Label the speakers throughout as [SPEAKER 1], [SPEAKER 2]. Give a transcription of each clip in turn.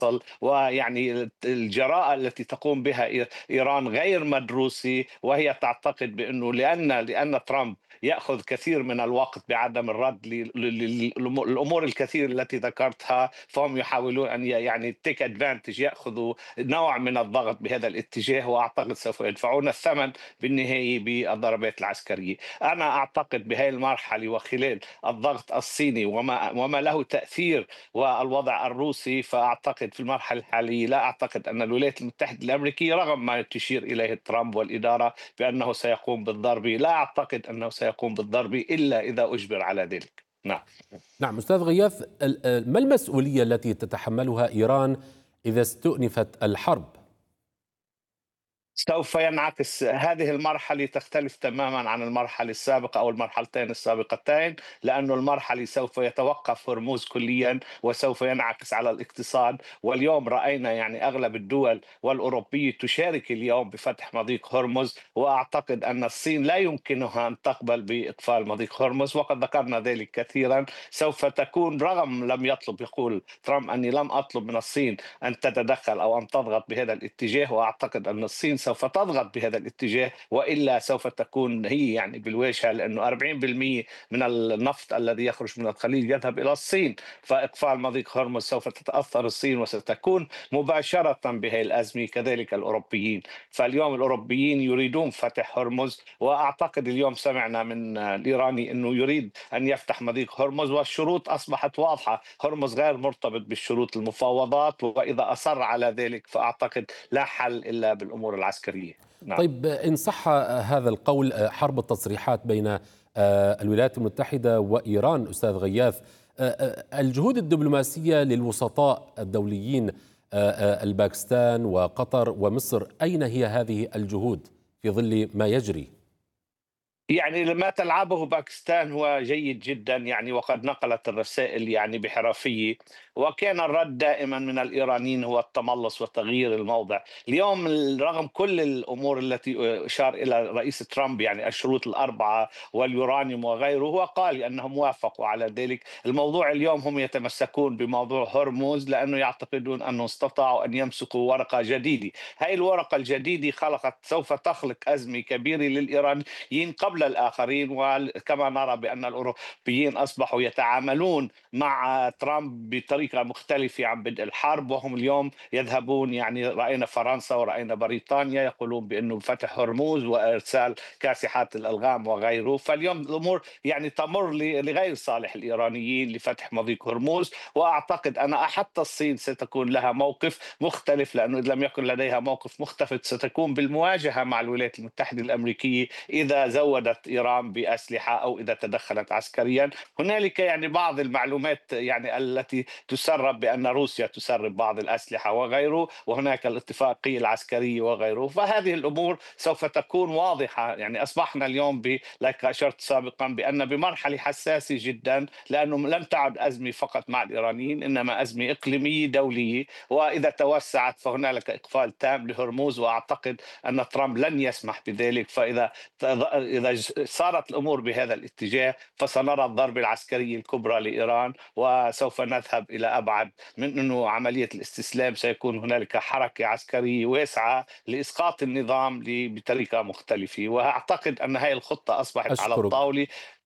[SPEAKER 1] حصل، ويعني الجراءة التي تقوم بها إيران غير مدروسة، وهي تعتقد بأنه لأن ترامب يأخذ كثير من الوقت بعدم الرد للأمور الكثير التي ذكرتها، فهم يحاولون أن يعني تيك ادفانتج، يأخذوا نوع من الضغط بهذا الاتجاه، وأعتقد سوف يدفعون الثمن بالنهاية بالضربات العسكرية. أنا أعتقد بهذه المرحلة وخلال الضغط الصيني وما له تأثير والوضع الروسي، فأعتقد في المرحلة الحالية لا أعتقد أن الولايات المتحدة الأمريكية رغم ما تشير إليه ترامب والإدارة بأنه سيقوم بالضرب، لا أعتقد أنه سيقوم بالضرب إلا إذا أجبر على ذلك. نعم.
[SPEAKER 2] نعم أستاذ غياث، ما المسؤولية التي تتحملها إيران إذا استؤنفت الحرب؟
[SPEAKER 1] سوف ينعكس هذه المرحلة، تختلف تماما عن المرحلة السابقة أو المرحلتين السابقتين، لأن المرحلة سوف يتوقف هرموز كليا وسوف ينعكس على الاقتصاد. واليوم رأينا يعني أغلب الدول والأوروبية تشارك اليوم بفتح مضيق هرمز، وأعتقد أن الصين لا يمكنها أن تقبل بإقفال مضيق هرمز، وقد ذكرنا ذلك كثيرا. سوف تكون رغم لم يطلب، يقول ترامب أني لم أطلب من الصين أن تتدخل أو أن تضغط بهذا الاتجاه، وأعتقد أن الصين سوف تضغط بهذا الاتجاه، وإلا سوف تكون هي يعني بالواجهة، لأنه 40% من النفط الذي يخرج من الخليج يذهب إلى الصين، فإقفال مضيق هرمز سوف تتأثر الصين وستكون مباشرة بهذه الأزمة، كذلك الأوروبيين. فاليوم الأوروبيين يريدون فتح هرمز، وأعتقد اليوم سمعنا من الإيراني أنه يريد أن يفتح مضيق هرمز، والشروط أصبحت واضحة. هرمز غير مرتبط بالشروط المفاوضات، وإذا أصر على ذلك فأعتقد لا حل إلا بالأمور العسكرية. نعم.
[SPEAKER 2] طيب إن صح هذا القول، حرب التصريحات بين الولايات المتحدة وإيران أستاذ غياث، الجهود الدبلوماسية للوسطاء الدوليين الباكستان وقطر ومصر، أين هي هذه الجهود في ظل ما يجري؟
[SPEAKER 1] يعني ما تلعبه باكستان هو جيد جدا، يعني وقد نقلت الرسائل يعني بحرفية، وكان الرد دائما من الإيرانيين هو التملص وتغيير الموضع. اليوم رغم كل الأمور التي أشار إلى رئيس ترامب، يعني الشروط الأربعة واليورانيوم وغيره، هو قال أنهم وافقوا على ذلك. الموضوع اليوم هم يتمسكون بموضوع هرموز لأنه يعتقدون أنه استطاعوا أن يمسكوا ورقة جديدة. هاي الورقة الجديدة سوف تخلق أزمة كبيرة للإيران قبل الآخرين، وكما نرى بأن الأوروبيين أصبحوا يتعاملون مع ترامب بطريقة مختلفة عن بدء الحرب، وهم اليوم يذهبون، يعني رأينا فرنسا ورأينا بريطانيا يقولون بأنه فتح هرموز وإرسال كاسحات الألغام وغيره. فاليوم الأمور يعني تمر لغير صالح الإيرانيين لفتح مضيق هرموز، وأعتقد أن حتى الصين ستكون لها موقف مختلف، لأنه إذا لم يكن لديها موقف مختلف ستكون بالمواجهة مع الولايات المتحدة الأمريكية إذا زودت إيران بأسلحة أو إذا تدخلت عسكريا. هنالك يعني بعض المعلومات يعني التي تسرب بأن روسيا تسرب بعض الأسلحة وغيره، وهناك الاتفاقية العسكرية وغيره. فهذه الأمور سوف تكون واضحة، يعني أصبحنا اليوم لك أشرت سابقا بأن بمرحلة حساسة جدا، لأنه لم تعد أزمة فقط مع الإيرانيين، إنما أزمة إقليمية دولية، وإذا توسعت فهنالك إقفال تام لهرموز، وأعتقد أن ترامب لن يسمح بذلك. إذا صارت الأمور بهذا الاتجاه فسنرى الضربة العسكرية الكبرى لإيران، وسوف نذهب إلى أبعد من أنه عملية الاستسلام. سيكون هنالك حركة عسكرية واسعة لإسقاط النظام بطريقة مختلفة، وأعتقد أن هذه الخطة أصبحت على
[SPEAKER 2] أشكرك.
[SPEAKER 1] الطاولة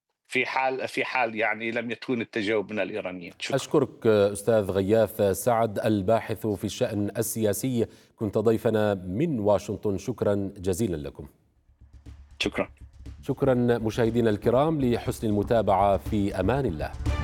[SPEAKER 1] في حال يعني لم يكن التجاوب من الإيرانيين. شكرا.
[SPEAKER 2] أشكرك أستاذ غياث سعد، الباحث في الشأن السياسي، كنت ضيفنا من واشنطن. شكرا جزيلا لكم.
[SPEAKER 1] شكرا.
[SPEAKER 2] شكرا مشاهدينا الكرام لحسن المتابعة، في أمان الله.